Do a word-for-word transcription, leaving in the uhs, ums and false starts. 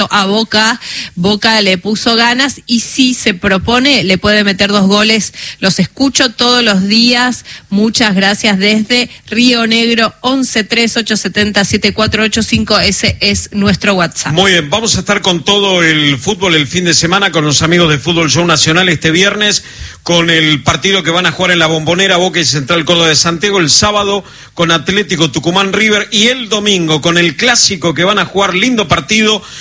a Boca, Boca le puso ganas y si se propone le puede meter dos goles. Los escucho todos los días, muchas gracias desde Río Negro. Once tres ocho siete cero siete cuatro ocho cinco, ese es nuestro WhatsApp. Muy bien, vamos a estar con todo el fútbol el fin de semana, con los amigos de Fútbol Show Nacional este viernes, con el partido que van a jugar en la Bombonera, Boca y Central Córdoba de Santiago, el sábado con Atlético Tucumán River y el domingo con el clásico que van a jugar, lindo partido,